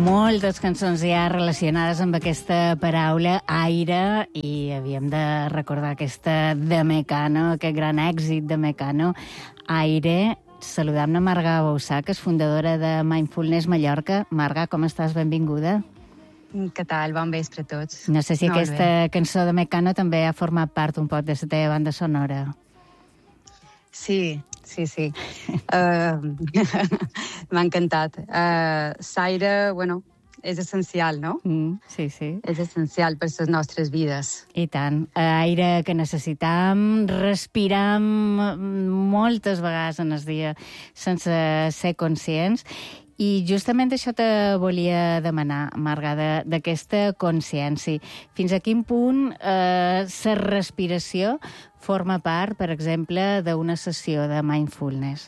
Moltes cançons ja relacionades amb aquesta paraula, aire, i havíem de recordar aquesta de Mecano, aquest gran èxit de Mecano, Aire. Saludam a Marga Bauçà, que és fundadora de Mindfulness Mallorca. Marga, com estàs? Benvinguda. Què tal? Bon vespre a tots. No sé si aquesta cançó de Mecano també ha format part un poc de la teva banda sonora. Sí. M'ha encantat. L'aire, és essencial, no? Sí. És essencial per les nostres vides. I tant. Aire que necessitam, respiram moltes vegades en el dia sense ser conscients. I justament això te volia demanar, Marga, d'aquesta consciència. Fins a quin punt la respiració forma part, per exemple, d'una sessió de mindfulness?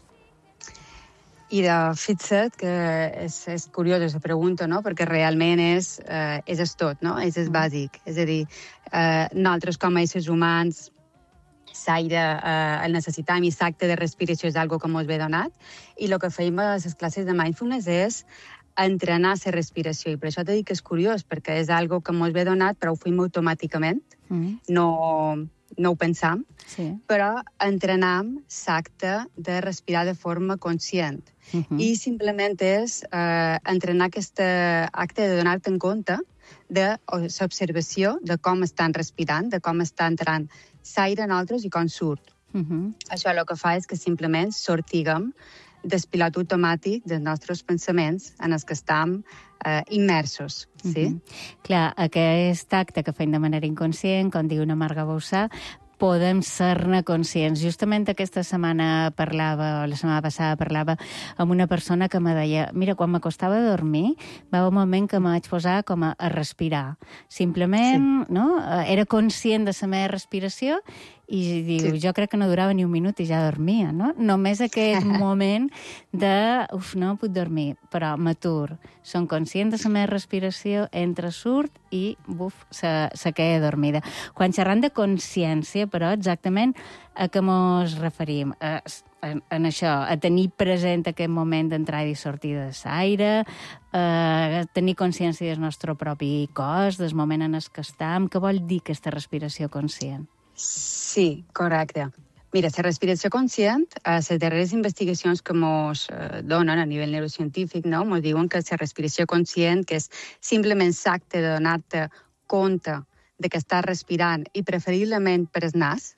I fixa't que és curiosa la pregunta, no? Perquè realment és tot, no? És el bàsic. És a dir, nosaltres com a éssers humans l'aire el necessitam i l'acte de respiració és algo que ens ve donat, i el que feim a les classes de mindfulness és entrenar la respiració, i per això t'he dit que és curiós, perquè és algo que ens ve donat, però ho fem automàticament, no ho pensam, però entrenam l'acte de respirar de forma conscient. I simplement és entrenar aquest acte de donar-te en compte de l'observació de com estan respirant, de com està entrant l'aire en altres i com surt. Això el que fa és que simplement sortiguem del pilot automàtic dels nostres pensaments en els que estem immersos. Clar, aquest acte que fem de manera inconscient, com diu una Marga Bauçà, podem ser-ne conscients. Justament aquesta setmana la setmana passada parlava amb una persona que me deia, mira, quan m'acostava a dormir, va haver un moment que me vaig posar com a respirar. Simplement, no? Era conscient de la meva respiració i diu, jo crec que no durava ni un minut i ja dormia, no? Només aquest moment de, no puc dormir, però m'atur. Som conscients de la meva respiració, entra, surt i, se queda dormida. Quan xerram de consciència, però, exactament a què ens referim? En això, a tenir present aquest moment d'entrada i sortida de l'aire, a tenir consciència del nostre propi cos, del moment en el que estem. Què vol dir aquesta respiració conscient? Sí, correcte. Mira, la respiració conscient, les darreres investigacions que ens donen a nivell neurocientífic, no? Ens diuen que la respiració conscient, que és simplement l'acte de donar-te compte de que estàs respirant i preferiblement per el nas,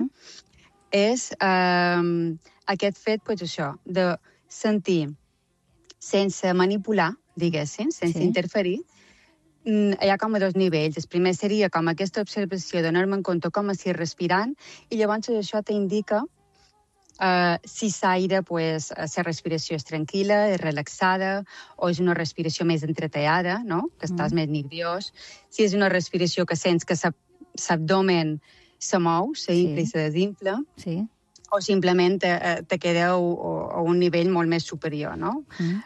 és aquest fet, això, de sentir sense manipular, diguéssim, sense interferir. Hi ha com a dos nivells. El primer seria com aquesta observació, donar-me en compte com estic respirant, i llavors això t'indica si l'aire, la respiració és tranquil·la, és relaxada, o és una respiració més entretallada, no? Que estàs més nerviós. Si és una respiració que sents que l'abdomen se mou, s'infla i se desinfla, o simplement te queda a un nivell molt més superior, no?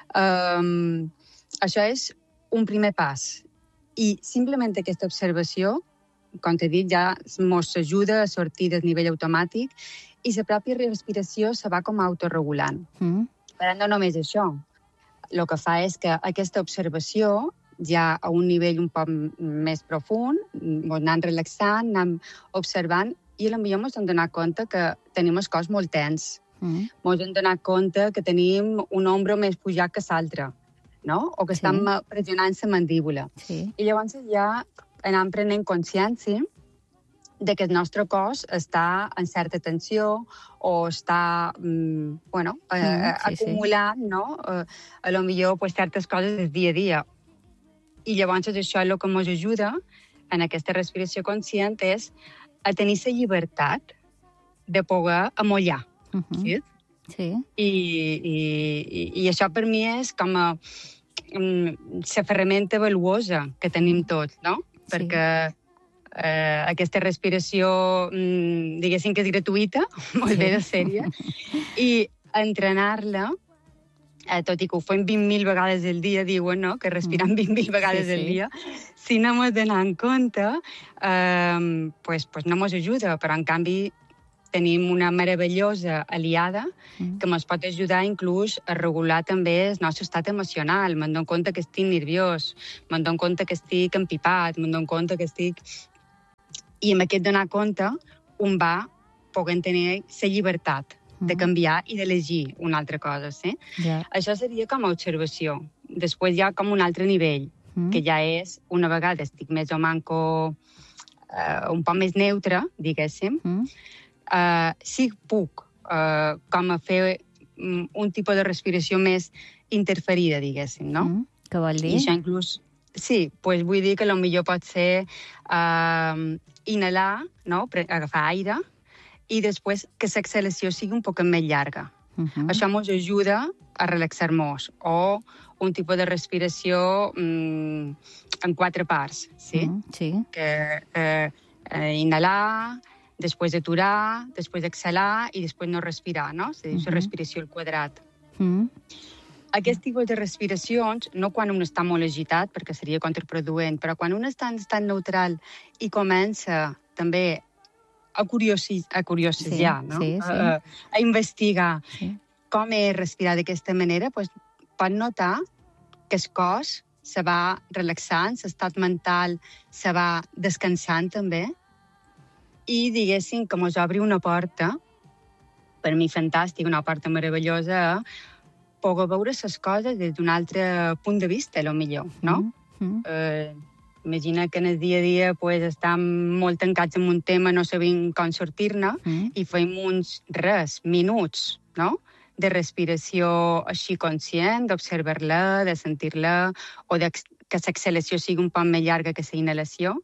Això és un primer pas. I simplement aquesta observació, com t'he dit, ja ens ajuda a sortir del nivell automàtic i la pròpia respiració se va com autoregulant. Però no només això. El que fa és que aquesta observació, ja a un nivell un poc més profund, ens anem relaxant, anem observant, i potser ens hem donat compte que tenim el cos molt tens. Ens hem donat compte que tenim un ombro més pujat que l'altre, no? O que estem pressionant la mandíbula. I llavors ja anem prenent consciència de que el nostre cos està en certa tensió o està acumulant, no? A lo millor certes coses del dia a dia. I llavors això el que ens ajuda en aquesta respiració conscient és a tenir la llibertat de poder amollar. I això per mi és com la ferramenta valuosa que tenim tots, no? Perquè aquesta respiració, diguéssim que és gratuïta, molt bé de sèrie, i entrenar-la, tot i que ho fem 20.000 vegades al dia, diuen, no?, que respirem 20.000 vegades al dia, si no ens donem compte, no ens ajuda, però en canvi tenim una meravellosa aliada que ens pot ajudar inclús a regular també el nostre estat emocional. Me'n dono compte que estic nerviós, me'n dono compte que estic empipat, me'n dono compte que estic... I amb aquest donar compte, un va poder tenir la llibertat de canviar i d'elegir una altra cosa, sí? Això seria com a observació. Després hi ha com un altre nivell, que ja és, una vegada estic més o manco un poc més neutre, diguéssim, sí puc com a fer un tipus de respiració més interferida, diguéssim, no? Què vol dir? I això inclús... Sí, doncs vull dir que potser pot ser inhalar, no? Agafar aire, i després que l'exhalació sigui un poc més llarga. Això ens ajuda a relaxar-nos, o un tipus de respiració en 4 parts, sí? Que inhalar, després aturar, després exhalar i després no respirar, no? És la respiració al quadrat. Aquest tipus de respiracions, no quan un està molt agitat, perquè seria contraproduent, però quan un està en estat neutral i comença també a curiositzar, no? A investigar com és respirar d'aquesta manera, pot notar que el cos se va relaxant, l'estat mental se va descansant també, i diguéssim que ens obri una porta, per mi fantàstica, una porta meravellosa, a poder veure les coses des d'un altre punt de vista, millor, no? Imagina que en el dia a dia estem molt tancats en un tema, no sabem com sortir-ne, i fem uns minuts, no?, de respiració així conscient, d'observar-la, de sentir-la, o que l'exhalació sigui un poc més llarga que la inhalació.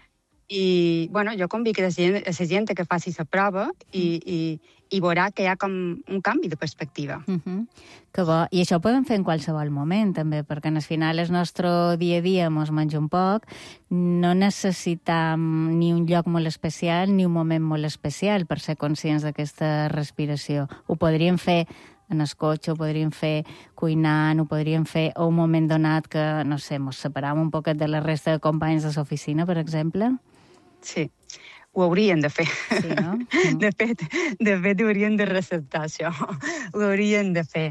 I, jo convic a la gent que faci la prova i veurà que hi ha com un canvi de perspectiva. Que bo. I això ho podem fer en qualsevol moment, també, perquè al final el nostre dia a dia ens menja un poc, no necessitam ni un lloc molt especial ni un moment molt especial per ser conscients d'aquesta respiració. Ho podríem fer en el cotxe, ho podríem fer cuinant, ho podríem fer a un moment donat que, no sé, ens separam un poquet de la resta de companys de l'oficina, per exemple? Sí, ho haurien de fer. Sí, no? De fet, haurien de receptar això. Ho haurien de fer.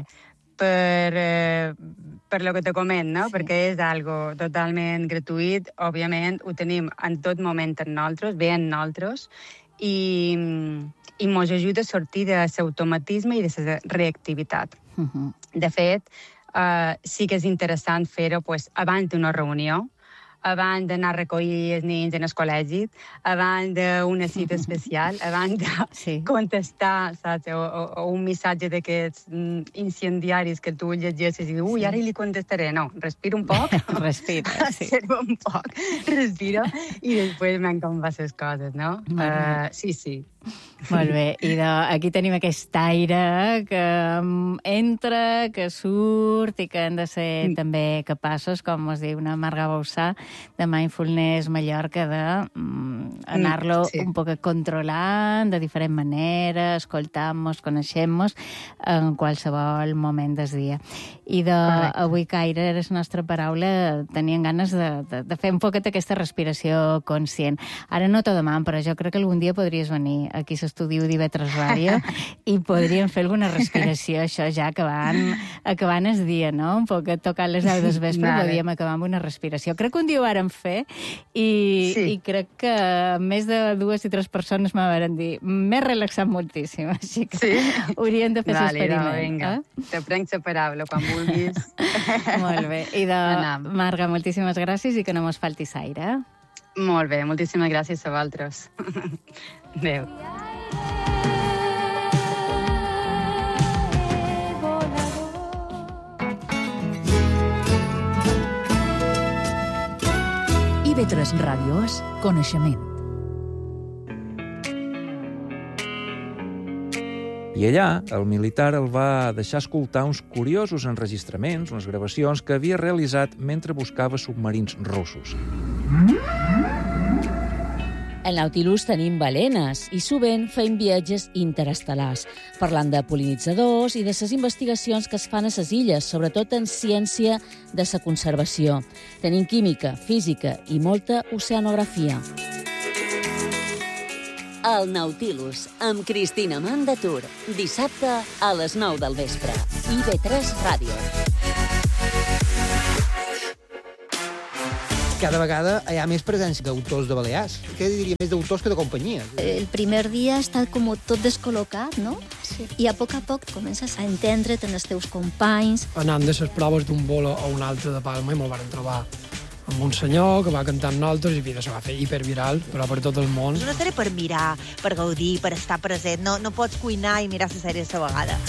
Per lo que te comento, no? Perquè és algo totalment gratuït. Òbviament, ho tenim en tot moment en nosaltres, bé en nosaltres, i ens ajuda a sortir de l'automatisme i de la reactivitat. De fet, sí que és interessant fer-ho abans d'una reunió, abans d'anar a recollir els nens en el col·legi, abans d'una cita especial, abans de contestar, saps, o un missatge d'aquests incendiaris que tu llegeixes i dius, ara li contestaré. No, respira un poc. Respira, sí. Observa un poc, respira, i després veiem com va les coses, no? Sí. Molt bé, i aquí tenim aquest aire que entra, que surt i que hem de ser també capaços, com es diu una Marga Bauçà, de Mindfulness Mallorca, d'anar-lo un poc controlant de diferent manera, escoltant-nos, coneixent-nos en qualsevol moment del dia. I avui, Kaira, era la nostra paraula, tenien ganes de fer un poquet aquesta respiració conscient. Ara no t'ho demano, però jo crec que algun dia podries venir aquí a l'estudi d'IV3 Ràdio i podríem fer alguna respiració, això ja acabant el dia, no? Un poc tocant les 10 del vespre, podríem acabar amb una respiració. Crec que un dia ho vàrem fer i crec que més de 2 i 3 persones m'han dit m'he relaxat moltíssim, així que hauríem de fer l'experiment. Vinga, te prenc la paraula quan vulguis. Molt bé. I Marga, moltíssimes gràcies i que no mos falti l'aire. Molt bé, moltíssimes gràcies a vosaltres. Adéu. IB3 Ràdio és coneixement. I allà, el militar el va deixar escoltar uns curiosos enregistraments, unes gravacions que havia realitzat mentre buscava submarins russos. Al Nautilus tenim balenes i sovint fem viatges interestel·lars, parlant de pol·linitzadors i de les investigacions que es fan a les illes, sobretot en ciència de la conservació. Tenim química, física i molta oceanografia. El Nautilus, amb Cristina Mandatur. Dissabte a les 9 del vespre. IB3 Ràdio. Cada vegada hi ha més presència d'autors de Balears. Què diria, més d'autors que de companyies. El primer dia està com tot descol·locat, no? Sí. I a poc comences a entendre't en els teus companys. Anant de les proves d'un bolo a un altre de Palma i me'l van trobar amb un senyor que va cantar amb nosaltres i se va fer hiperviral, però per tot el món. És una sèrie per mirar, per gaudir, per estar present. No pots cuinar i mirar la sèrie a la vegada.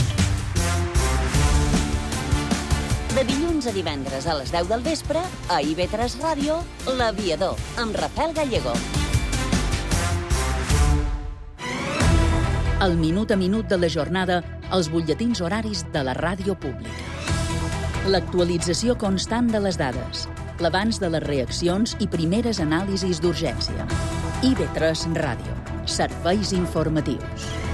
De dilluns a divendres a les 10 del vespre, a IB3 Ràdio, L'Aviador, amb Rafael Gallego. El minut a minut de la jornada, els butlletins horaris de la ràdio pública. L'actualització constant de les dades, l'abans de les reaccions i primeres anàlisis d'urgència. IB3 Ràdio. Serveis informatius.